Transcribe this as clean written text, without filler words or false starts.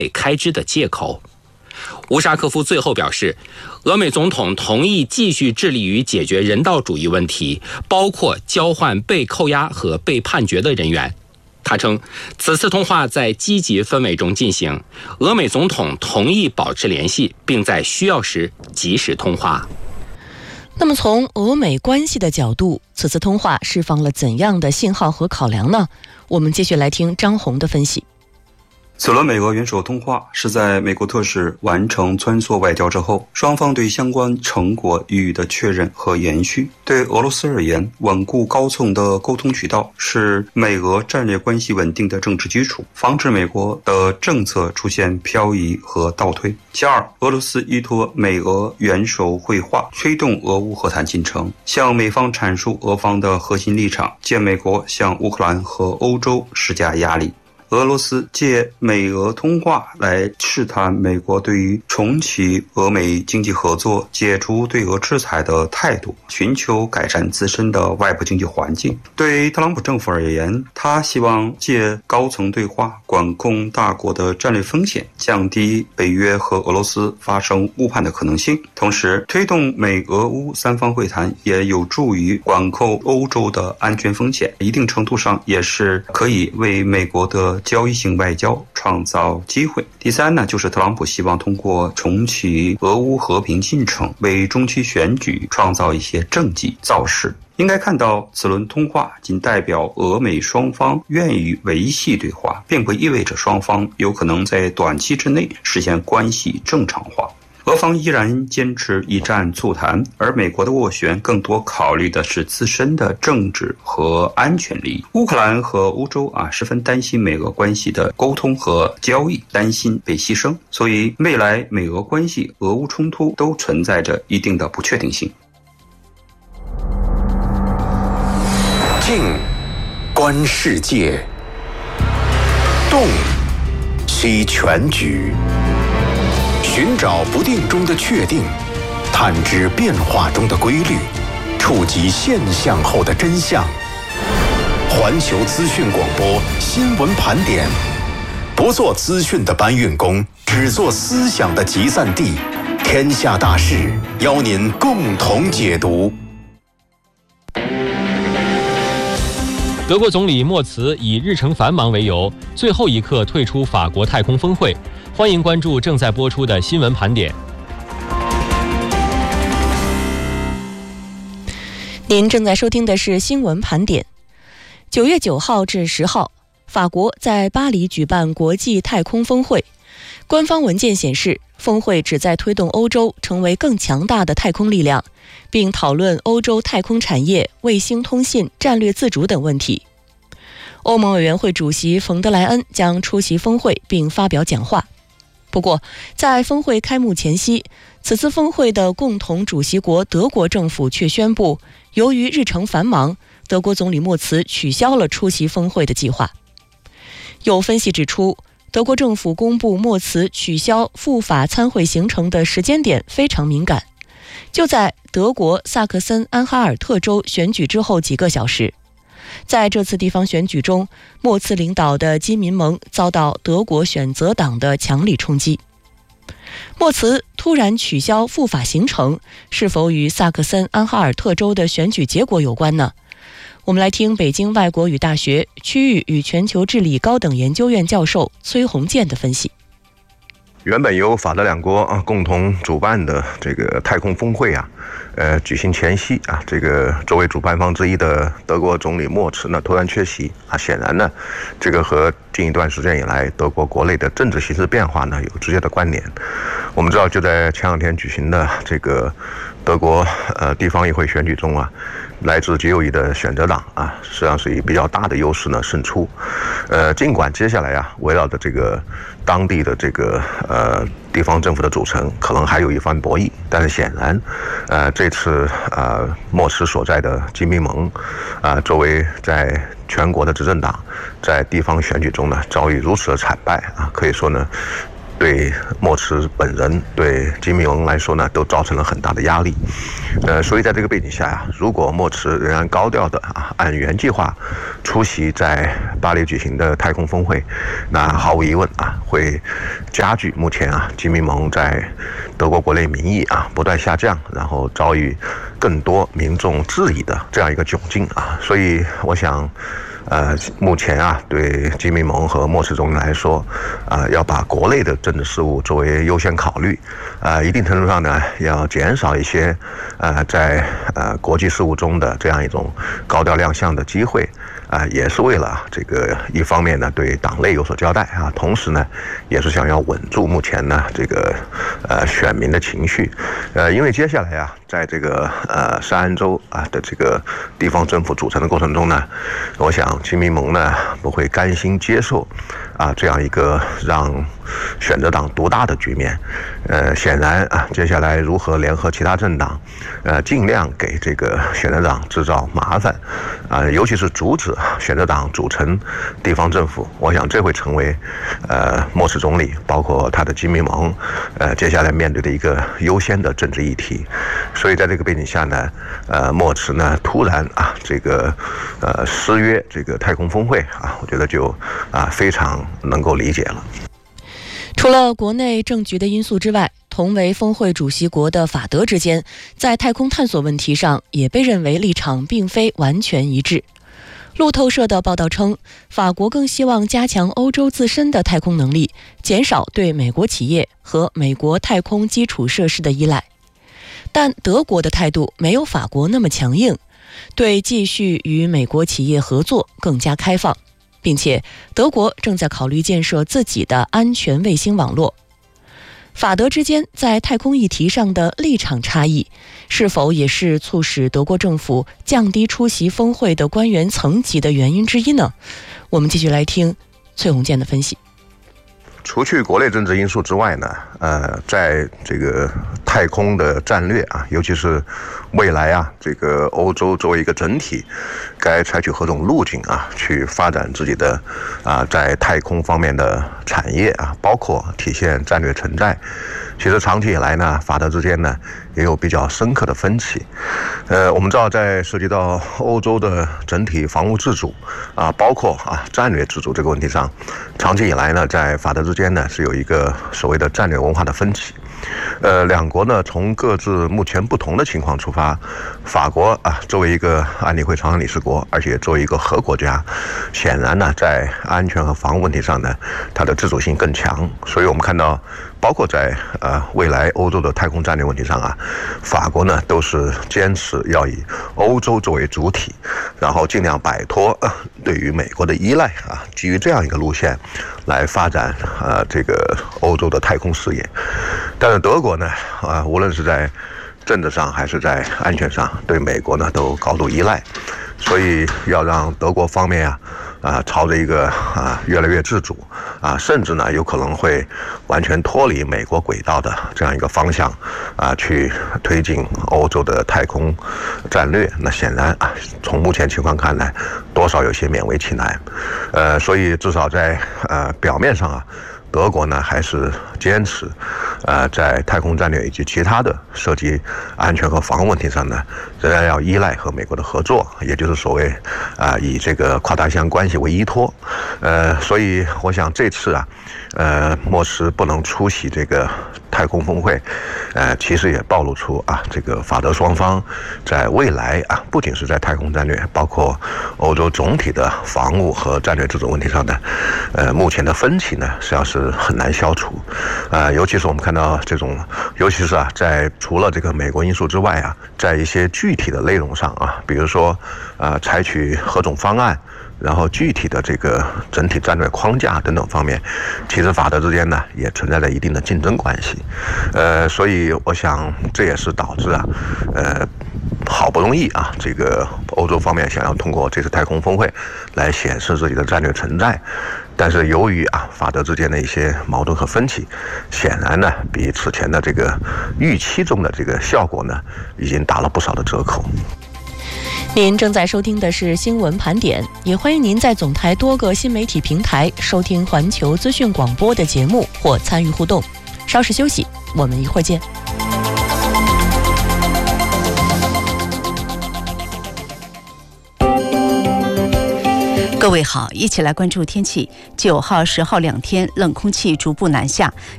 开支的借口。乌沙科夫最后表示，俄美总统同意继续致力于解决人道主义问题，包括交换被扣押和被判决的人员。他称，此次通话在积极氛围中进行，俄美总统同意保持联系，并在需要时及时通话。 那么从俄美关系的角度，此次通话释放了怎样的信号和考量呢？我们继续来听张红的分析。 此轮美俄元首通话是在美国特使完成穿梭外交之后，双方对相关成果予以的确认和延续。对俄罗斯而言，稳固高层的沟通渠道是美俄战略关系稳定的政治基础，防止美国的政策出现漂移和倒退。其二，俄罗斯依托美俄元首会话，推动俄乌和谈进程，向美方阐述俄方的核心立场，借美国向乌克兰和欧洲施加压力。俄罗斯借美俄通话来试探美国对于重启俄美经济合作、解除对俄制裁的态度，寻求改善自身的外部经济环境。对特朗普政府而言，他希望借高层对话管控大国的战略风险，降低北约和俄罗斯发生误判的可能性，同时推动美俄乌三方会谈也有助于管控欧洲的安全风险，一定程度上也是可以为美国的交易性外交创造机会。第三呢，就是特朗普希望通过重启俄乌和平进程，为中期选举创造一些政绩造势。应该看到，此轮通话仅代表俄美双方愿意维系对话，并不意味着双方有可能在短期之内实现关系正常化。俄方依然坚持一战促谈，而美国的斡旋更多考虑的是自身的政治和安全利益。乌克兰和欧洲十分担心美俄关系的沟通和交易，担心被牺牲，所以未来美俄关系、俄乌冲突都存在着一定的不确定性。 静，观世界；动，析全局。寻找不定中的确定，探知变化中的规律，触及现象后的真相。环球资讯广播新闻盘点，不做资讯的搬运工，只做思想的集散地。天下大事，邀您共同解读。 德国总理默茨以日程繁忙为由，最后一刻退出法国太空峰会。欢迎关注正在播出的新闻盘点。 您正在收听的是新闻盘点。9月9号至10号，法国在巴黎举办国际太空峰会。官方文件显示，峰会旨在推动欧洲成为更强大的太空力量，并讨论欧洲太空产业、卫星通信、战略自主等问题。欧盟委员会主席冯德莱恩将出席峰会并发表讲话。不过，在峰会开幕前夕，此次峰会的共同主席国德国政府却宣布，由于日程繁忙，德国总理默茨取消了出席峰会的计划。有分析指出，德国政府公布默茨取消赴法参会行程的时间点非常敏感，就在德国萨克森安哈尔特州选举之后几个小时。在这次地方选举中，默茨领导的基民盟遭到德国选择党的强力冲击。默茨突然取消赴法行程，是否与萨克森安哈尔特州的选举结果有关呢？我们来听北京外国语大学区域与全球治理高等研究院教授崔洪建的分析。 原本由法德两国共同主办的这个太空峰会举行前夕这个作为主办方之一的德国总理默茨呢突然缺席显然呢，这个和近一段时间以来德国国内的政治形势变化呢有直接的关联。我们知道，就在前两天举行的这个德国地方议会选举中来自极右翼的选择党实际上是以比较大的优势呢胜出。尽管接下来围绕着这个当地的这个地方政府的组成可能还有一番博弈，但是显然这次默茨所在的基民盟作为在全国的执政党，在地方选举中呢遭遇如此的惨败可以说呢对莫茨本人、对金明恩来说呢，都造成了很大的压力。所以在这个背景下呀，如果莫茨仍然高调的按原计划出席在巴黎举行的太空峰会，那毫无疑问会加剧目前金明盟在德国国内民意不断下降，然后遭遇更多民众质疑的这样一个窘境所以我想。目前对金明盟和莫茨总理来说，要把国内的政治事务作为优先考虑，一定程度上呢，要减少一些在国际事务中的这样一种高调亮相的机会，也是为了这个一方面呢对党内有所交代同时呢也是想要稳住目前呢这个选民的情绪，因为接下来在这个山安州的这个地方政府组成的过程中呢，我想金明盟呢不会甘心接受这样一个让选择党独大的局面。显然接下来如何联合其他政党，尽量给这个选择党制造麻烦，尤其是阻止选择党组成地方政府，我想这会成为莫茨总理包括他的金明盟接下来面对的一个优先的政治议题。所以在这个背景下呢，莫茨呢突然这个失约这个太空峰会我觉得就非常能够理解了。 除了国内政局的因素之外，同为峰会主席国的法德之间在太空探索问题上也被认为立场并非完全一致。路透社的报道称，法国更希望加强欧洲自身的太空能力，减少对美国企业和美国太空基础设施的依赖。但德国的态度没有法国那么强硬，对继续与美国企业合作更加开放，并且德国正在考虑建设自己的安全卫星网络。法德之间在太空议题上的立场差异，是否也是促使德国政府降低出席峰会的官员层级的原因之一呢？我们继续来听崔鸿建的分析。 除去国内政治因素之外呢，在这个太空的战略尤其是未来这个欧洲作为一个整体，该采取何种路径去发展自己的在太空方面的产业包括体现战略存在。其实长期以来呢，法德之间呢也有比较深刻的分歧。我们知道，在涉及到欧洲的整体防务自主包括战略自主这个问题上，长期以来呢，在法德之间呢是有一个所谓的战略文化的分歧。两国呢从各自目前不同的情况出发，法国作为一个安理会常任理事国，而且作为一个核国家，显然呢在安全和防务问题上呢，它的自主性更强。所以我们看到，包括在未来欧洲的太空战略问题上法国呢都是坚持要以欧洲作为主体，然后尽量摆脱对于美国的依赖基于这样一个路线来发展这个欧洲的太空事业。但是德国呢无论是在政治上还是在安全上，对美国呢都高度依赖，所以要让德国方面朝着一个越来越自主甚至呢有可能会完全脱离美国轨道的这样一个方向去推进欧洲的太空战略，那显然从目前情况看来，多少有些勉为其难。所以至少在表面上德国呢还是坚持在太空战略以及其他的涉及安全和防务问题上呢，仍然要依赖和美国的合作，也就是所谓以这个跨大西洋关系为依托。所以我想这次莫茨不能出席这个太空峰会，其实也暴露出这个法德双方在未来不仅是在太空战略，包括欧洲总体的防务和战略自主问题上的目前的分歧呢，实际上是很难消除。尤其是我们看到这种，尤其是在除了这个美国因素之外在一些具体的内容上比如说采取何种方案，然后具体的这个整体战略框架等等方面，其实法德之间呢也存在着一定的竞争关系。所以我想这也是导致好不容易这个欧洲方面想要通过这次太空峰会来显示自己的战略存在，但是由于法德之间的一些矛盾和分歧，显然呢比此前的这个预期中的这个效果呢，已经打了不少的折扣。 您正在收听的是新闻盘点，也欢迎您在总台多个新媒体平台收听环球资讯广播的节目或参与互动。稍事休息，我们一会儿见。 各位好，一起来关注天气。9号、10号2天冷空气逐步南下，